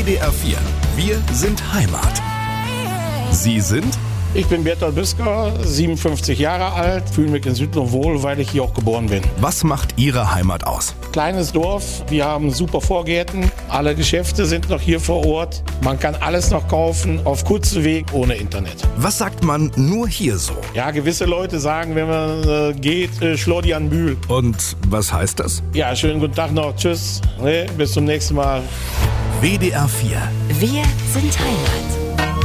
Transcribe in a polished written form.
WDR 4. Wir sind Heimat. Sie sind? Ich bin Bertolt Büsker, 57 Jahre alt, fühle mich in Südlohn wohl, weil ich hier auch geboren bin. Was macht Ihre Heimat aus? Kleines Dorf, wir haben super Vorgärten, alle Geschäfte sind noch hier vor Ort. Man kann alles noch kaufen, auf kurzem Weg, ohne Internet. Was sagt man nur hier so? Ja, gewisse Leute sagen, wenn man geht, Schlordi an Bühl. Und was heißt das? Ja, schönen guten Tag noch, tschüss, bis zum nächsten Mal. WDR 4. Wir sind Heimat.